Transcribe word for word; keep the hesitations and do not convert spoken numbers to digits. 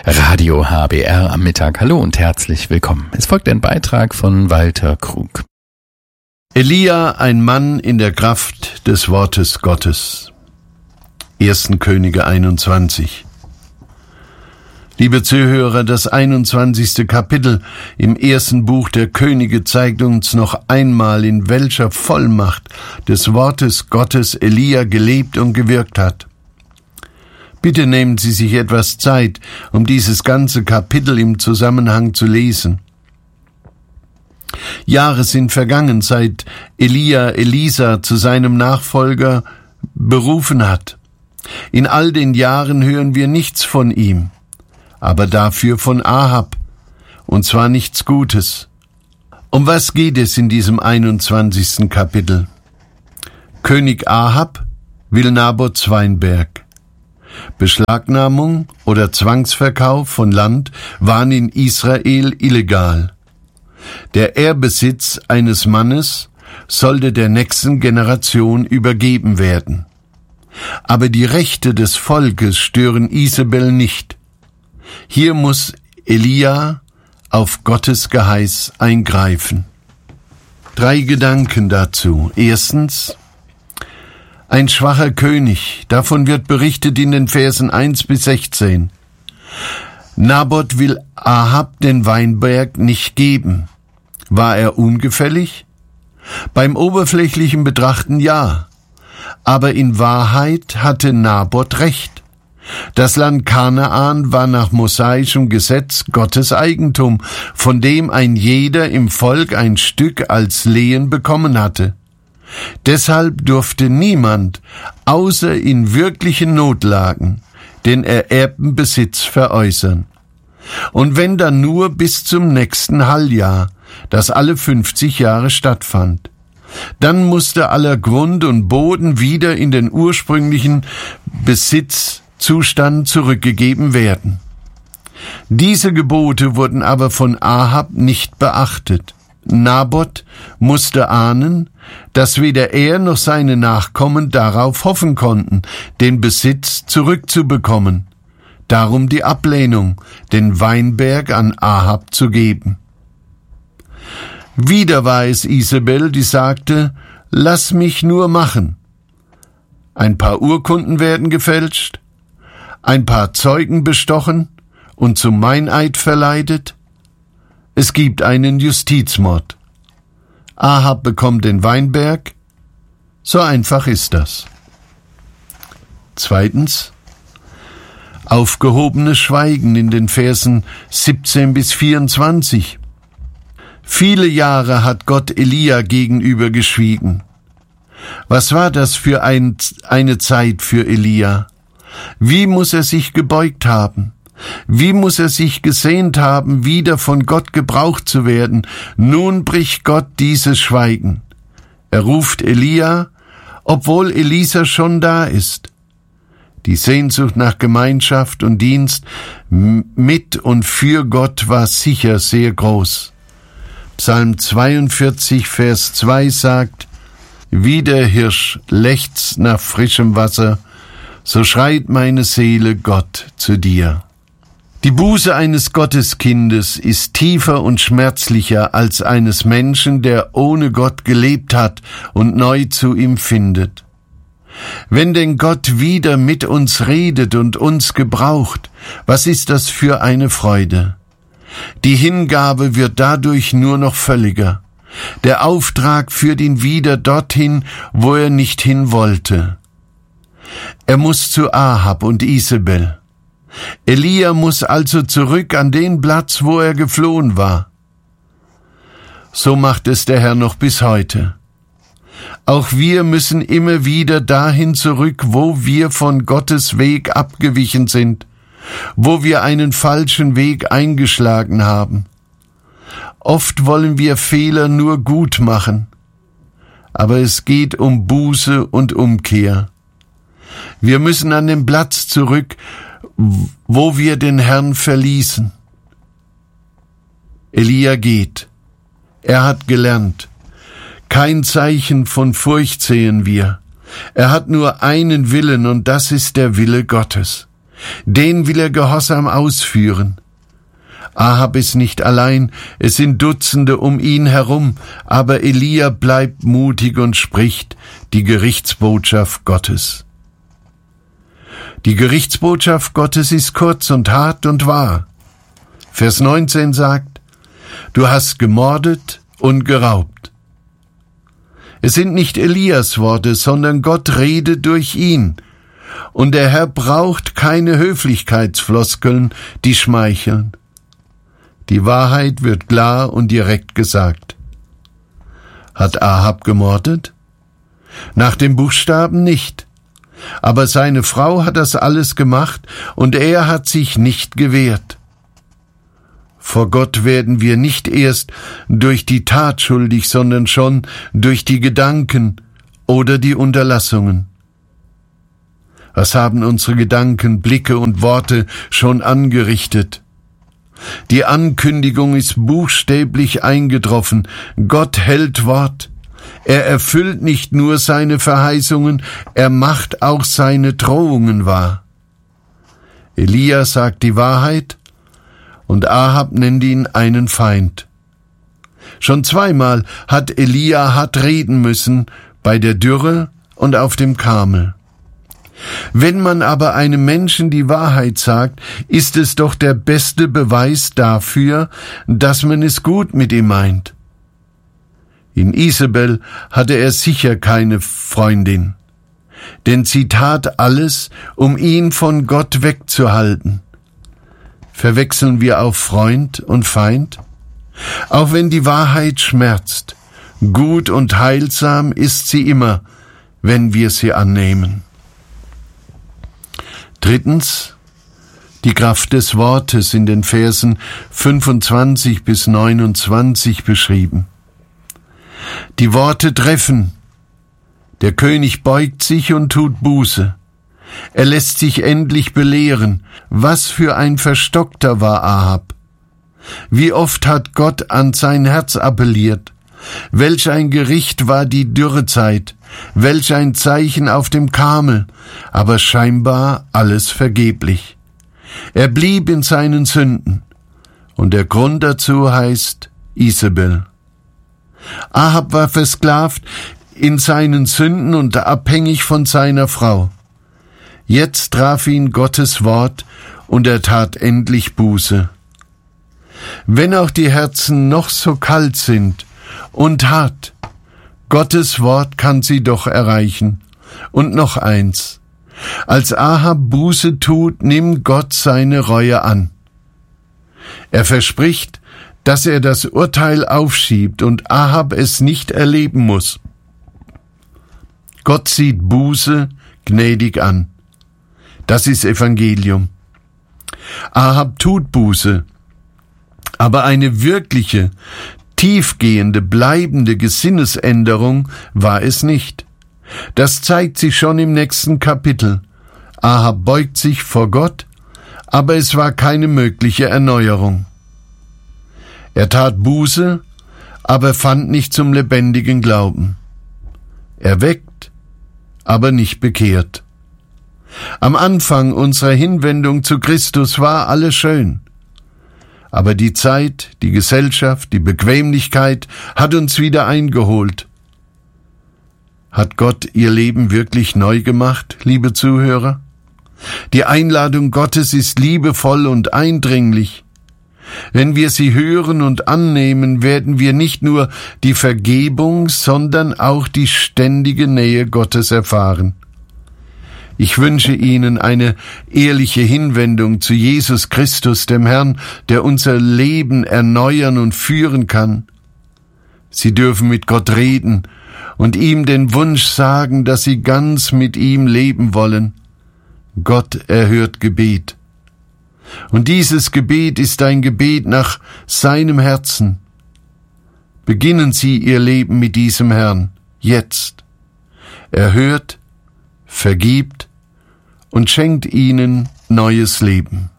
Radio H B R am Mittag. Hallo und herzlich willkommen. Es folgt ein Beitrag von Walter Krug. Elia, ein Mann in der Kraft des Wortes Gottes. erster Könige einundzwanzig. Liebe Zuhörer, das einundzwanzigste Kapitel im ersten Buch der Könige zeigt uns noch einmal, in welcher Vollmacht des Wortes Gottes Elia gelebt und gewirkt hat. Bitte nehmen Sie sich etwas Zeit, um dieses ganze Kapitel im Zusammenhang zu lesen. Jahre sind vergangen, seit Elia Elisa zu seinem Nachfolger berufen hat. In all den Jahren hören wir nichts von ihm, aber dafür von Ahab, und zwar nichts Gutes. Um was geht es in diesem einundzwanzigsten Kapitel? König Ahab will Nabots Weinberg. Beschlagnahmung oder Zwangsverkauf von Land waren in Israel illegal. Der Ehrbesitz eines Mannes sollte der nächsten Generation übergeben werden. Aber die Rechte des Volkes stören Isabel nicht. Hier muss Elia auf Gottes Geheiß eingreifen. Drei Gedanken dazu. Erstens, ein schwacher König, davon wird berichtet in den Versen eins bis sechzehn. Nabot will Ahab den Weinberg nicht geben. War er ungefällig? Beim oberflächlichen Betrachten ja. Aber in Wahrheit hatte Nabot recht. Das Land Kanaan war nach mosaischem Gesetz Gottes Eigentum, von dem ein jeder im Volk ein Stück als Lehen bekommen hatte. Deshalb durfte niemand, außer in wirklichen Notlagen, den ererbten Besitz veräußern. Und wenn dann nur bis zum nächsten Halljahr, das alle fünfzig Jahre stattfand. Dann musste aller Grund und Boden wieder in den ursprünglichen Besitzzustand zurückgegeben werden. Diese Gebote wurden aber von Ahab nicht beachtet. Nabot musste ahnen, dass weder er noch seine Nachkommen darauf hoffen konnten, den Besitz zurückzubekommen. Darum die Ablehnung, den Weinberg an Ahab zu geben. Wieder war es Isabel, die sagte, lass mich nur machen. Ein paar Urkunden werden gefälscht, ein paar Zeugen bestochen und zum Meineid verleitet. Es gibt einen Justizmord. Ahab bekommt den Weinberg. So einfach ist das. Zweitens, aufgehobenes Schweigen in den Versen siebzehn bis vierundzwanzig. Viele Jahre hat Gott Elia gegenüber geschwiegen. Was war das für ein, eine Zeit für Elia? Wie muss er sich gebeugt haben? Wie muss er sich gesehnt haben, wieder von Gott gebraucht zu werden? Nun bricht Gott dieses Schweigen. Er ruft Elia, obwohl Elisa schon da ist. Die Sehnsucht nach Gemeinschaft und Dienst mit und für Gott war sicher sehr groß. Psalm zweiundvierzig, Vers zwei sagt, wie der Hirsch lechzt nach frischem Wasser, so schreit meine Seele Gott zu dir. Die Buße eines Gotteskindes ist tiefer und schmerzlicher als eines Menschen, der ohne Gott gelebt hat und neu zu ihm findet. Wenn denn Gott wieder mit uns redet und uns gebraucht, was ist das für eine Freude? Die Hingabe wird dadurch nur noch völliger. Der Auftrag führt ihn wieder dorthin, wo er nicht hin wollte. Er muss zu Ahab und Isabel. Elia muss also zurück an den Platz, wo er geflohen war. So macht es der Herr noch bis heute. Auch wir müssen immer wieder dahin zurück, wo wir von Gottes Weg abgewichen sind, wo wir einen falschen Weg eingeschlagen haben. Oft wollen wir Fehler nur gut machen, aber es geht um Buße und Umkehr. Wir müssen an den Platz zurück, wo wir den Herrn verließen. Elia geht. Er hat gelernt. Kein Zeichen von Furcht sehen wir. Er hat nur einen Willen, und das ist der Wille Gottes. Den will er gehorsam ausführen. Ahab ist nicht allein, es sind Dutzende um ihn herum, aber Elia bleibt mutig und spricht die Gerichtsbotschaft Gottes. Die Gerichtsbotschaft Gottes ist kurz und hart und wahr. Vers neunzehn sagt, du hast gemordet und geraubt. Es sind nicht Elias Worte, sondern Gott redet durch ihn. Und der Herr braucht keine Höflichkeitsfloskeln, die schmeicheln. Die Wahrheit wird klar und direkt gesagt. Hat Ahab gemordet? Nach dem Buchstaben nicht. Aber seine Frau hat das alles gemacht und er hat sich nicht gewehrt. Vor Gott werden wir nicht erst durch die Tat schuldig, sondern schon durch die Gedanken oder die Unterlassungen. Was haben unsere Gedanken, Blicke und Worte schon angerichtet? Die Ankündigung ist buchstäblich eingetroffen. Gott hält Wort. Er erfüllt nicht nur seine Verheißungen, er macht auch seine Drohungen wahr. Elia sagt die Wahrheit und Ahab nennt ihn einen Feind. Schon zweimal hat Elia hart reden müssen, bei der Dürre und auf dem Karmel. Wenn man aber einem Menschen die Wahrheit sagt, ist es doch der beste Beweis dafür, dass man es gut mit ihm meint. In Isabel hatte er sicher keine Freundin, denn sie tat alles, um ihn von Gott wegzuhalten. Verwechseln wir auch Freund und Feind? Auch wenn die Wahrheit schmerzt, gut und heilsam ist sie immer, wenn wir sie annehmen. Drittens, die Kraft des Wortes in den Versen fünfundzwanzig bis neunundzwanzig beschrieben. Die Worte treffen. Der König beugt sich und tut Buße. Er lässt sich endlich belehren. Was für ein Verstockter war Ahab. Wie oft hat Gott an sein Herz appelliert. Welch ein Gericht war die Dürrezeit, welch ein Zeichen auf dem Karmel, aber scheinbar alles vergeblich. Er blieb in seinen Sünden, und der Grund dazu heißt Isabel. Ahab war versklavt in seinen Sünden und abhängig von seiner Frau. Jetzt traf ihn Gottes Wort, und er tat endlich Buße. Wenn auch die Herzen noch so kalt sind und hart, Gottes Wort kann sie doch erreichen. Und noch eins. Als Ahab Buße tut, nimmt Gott seine Reue an. Er verspricht, dass er das Urteil aufschiebt und Ahab es nicht erleben muss. Gott sieht Buße gnädig an. Das ist Evangelium. Ahab tut Buße, aber eine wirkliche, tiefgehende, bleibende Gesinnesänderung war es nicht. Das zeigt sich schon im nächsten Kapitel. Ahab beugt sich vor Gott, aber es war keine mögliche Erneuerung. Er tat Buße, aber fand nicht zum lebendigen Glauben. Er weckt, aber nicht bekehrt. Am Anfang unserer Hinwendung zu Christus war alles schön. Aber die Zeit, die Gesellschaft, die Bequemlichkeit hat uns wieder eingeholt. Hat Gott Ihr Leben wirklich neu gemacht, liebe Zuhörer? Die Einladung Gottes ist liebevoll und eindringlich. Wenn wir sie hören und annehmen, werden wir nicht nur die Vergebung, sondern auch die ständige Nähe Gottes erfahren. Ich wünsche Ihnen eine ehrliche Hinwendung zu Jesus Christus, dem Herrn, der unser Leben erneuern und führen kann. Sie dürfen mit Gott reden und ihm den Wunsch sagen, dass Sie ganz mit ihm leben wollen. Gott erhört Gebet. Und dieses Gebet ist ein Gebet nach seinem Herzen. Beginnen Sie Ihr Leben mit diesem Herrn, jetzt. Er hört, vergibt und schenkt Ihnen neues Leben.